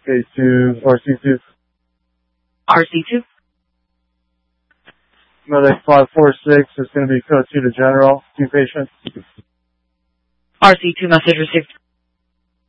Okay, to RC2. RC2? Medic 546 is going to be code 2 to General. 2 patients. RC2 message received.